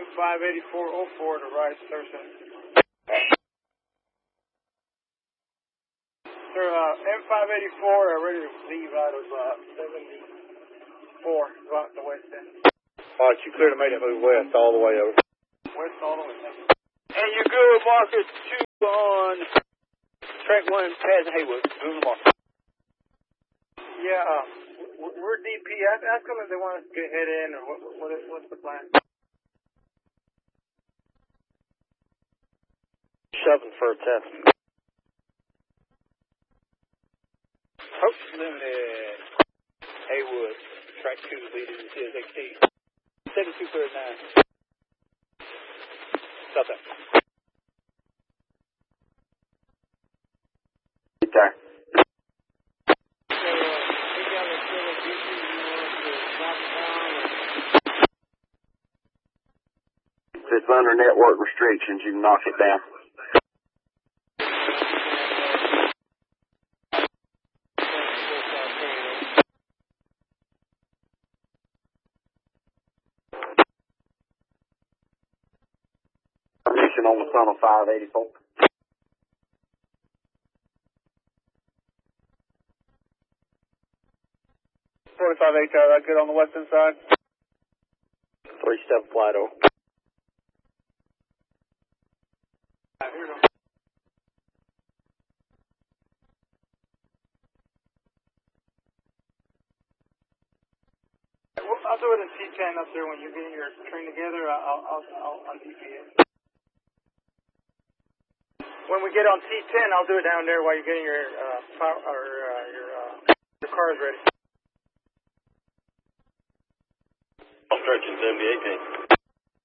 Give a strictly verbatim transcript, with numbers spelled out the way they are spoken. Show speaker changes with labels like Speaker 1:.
Speaker 1: M five eighty-four oh four to rise, sir. Sir, uh, M five eighty-four are ready to leave out of uh, seventy-four, go out the west end.
Speaker 2: Alright, you clear to make it move west all the way over.
Speaker 1: West all the way, thank you.
Speaker 2: And you're good with marker two on track one, Paz and Haywood. Move the marker.
Speaker 1: Yeah, uh, we're D P. Ask, ask them if they want us to get head in or what, what is, what's the plan?
Speaker 2: Shoving for a test. Hope Limited. Haywood. Track two leading to C S X T. seven two clear nine. Stop that.
Speaker 3: Okay. If it's under network restrictions, you can knock it down. Permission on the tunnel five eighty-four.
Speaker 2: forty-five H R, that good on the western side? three seven flight over.
Speaker 1: I'll do it in T ten up there when you're getting your train together. I'll, I'll, I'll, I'll D P it. When we get on T ten, I'll do it down there while you're getting your uh, power, or uh, your uh, your cars ready.
Speaker 2: Stretching seventy-eight.